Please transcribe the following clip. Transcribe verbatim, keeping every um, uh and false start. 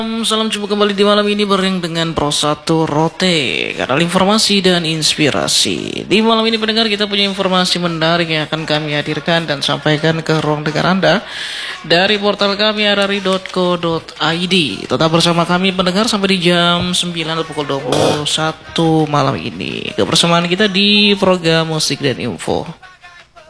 Salam jumpa kembali di malam ini bareng dengan Pro satu Rote, kanal informasi dan inspirasi. Di malam ini pendengar, kita punya informasi menarik yang akan kami hadirkan dan sampaikan ke ruang dengar Anda dari portal kami arari dot co dot id. Tetap bersama kami pendengar sampai di jam sembilan pukul dua puluh satu malam ini. Kebersamaan kita di program musik dan info.